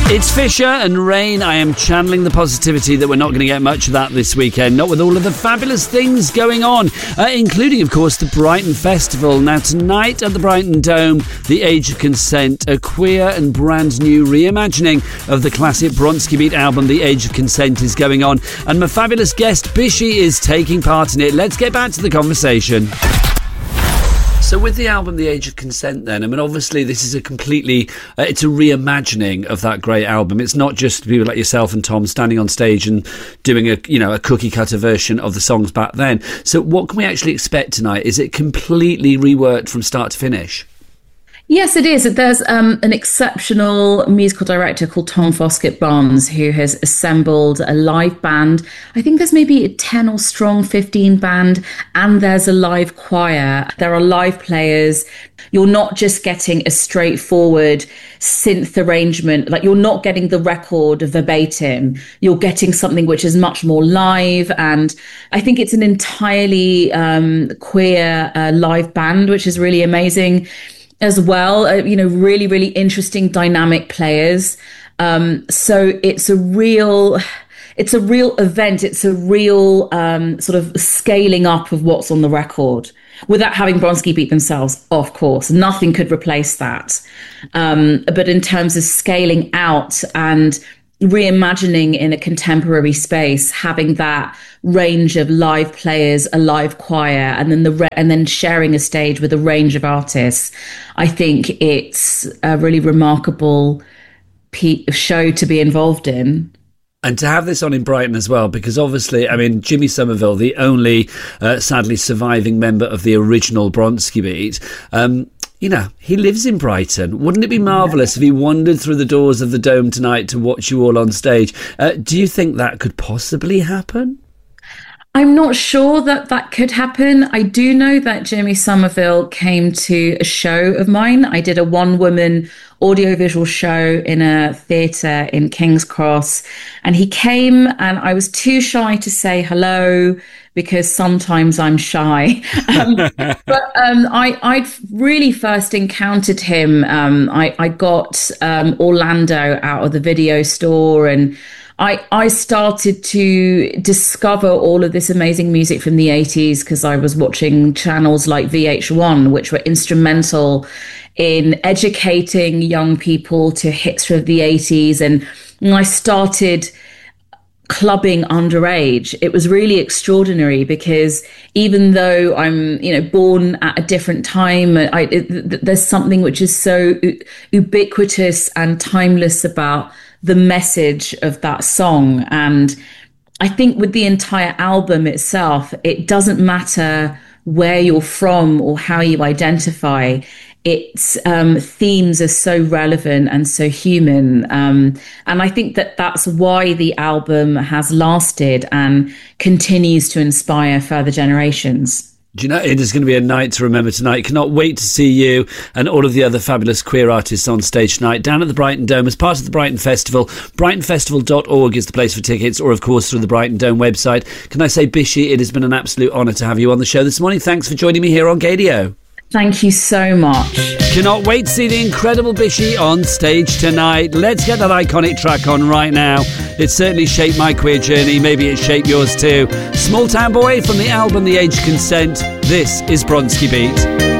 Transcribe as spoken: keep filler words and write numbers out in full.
It's Fisher and Rain. I am channeling the positivity that we're not going to get much of that this weekend, not with all of the fabulous things going on, uh, including, of course, the Brighton Festival. Now, tonight at the Brighton Dome, The Age of Consent, a queer and brand new reimagining of the classic Bronski Beat album, The Age of Consent, is going on, and my fabulous guest, Bishi, is taking part in it. Let's get back to the conversation. So with the album The Age of Consent then, I mean, obviously this is a completely, uh, it's a reimagining of that great album. It's not just people like yourself and Tom standing on stage and doing a, you know, a cookie cutter version of the songs back then. So what can we actually expect tonight? Is it completely reworked from start to finish? Yes, it is. There's um, an exceptional musical director called Tom Foskett Barnes who has assembled a live band. I think there's maybe a ten or strong fifteen band, and there's a live choir. There are live players. You're not just getting a straightforward synth arrangement. Like, you're not getting the record verbatim. You're getting something which is much more live. And I think it's an entirely um, queer uh, live band, which is really amazing as well. Uh, you know, really, really interesting dynamic players. Um, so it's a real, it's a real event. It's a real um, sort of scaling up of what's on the record without having Bronski Beat themselves, of course. Nothing could replace that. Um, but in terms of scaling out and reimagining in a contemporary space, having that range of live players, a live choir, and then the re- and then sharing a stage with a range of artists, I think it's a really remarkable pe- show to be involved in. And to have this on in Brighton as well, because obviously, I mean, Jimmy Somerville, the only uh, sadly surviving member of the original Bronski Beat, um, you know, he lives in Brighton. Wouldn't it be marvellous if he wandered through the doors of the Dome tonight to watch you all on stage? Uh, do you think that could possibly happen? I'm not sure that that could happen. I do know that Jimmy Somerville came to a show of mine. I did a one-woman audiovisual show in a theatre in King's Cross, and he came, and I was too shy to say hello because sometimes I'm shy. Um, but um, I, I'd really first encountered him. Um, I, I got um, Orlando out of the video store, and I, I started to discover all of this amazing music from the eighties because I was watching channels like V H one, which were instrumental in educating young people to hits of the eighties. And, and I started clubbing underage. It was really extraordinary because even though I'm, you know, born at a different time, I, it, there's something which is so ubiquitous and timeless about the message of that song. And I think with the entire album itself, it doesn't matter where you're from or how you identify. Its um, themes are so relevant and so human. Um, and I think that that's why the album has lasted and continues to inspire further generations. Do you know, it is going to be a night to remember tonight. Cannot wait to see you and all of the other fabulous queer artists on stage tonight down at the Brighton Dome as part of the Brighton Festival. brighton festival dot org is the place for tickets, or of course through the Brighton Dome website. Can I say, Bishi, it has been an absolute honour to have you on the show this morning. Thanks for joining me here on Gaydio. Thank you so much. Cannot wait to see the incredible Bishi on stage tonight. Let's get that iconic track on right now. It certainly shaped my queer journey. Maybe it shaped yours too. Small Town Boy from the album The Age of Consent. This is Bronski Beat.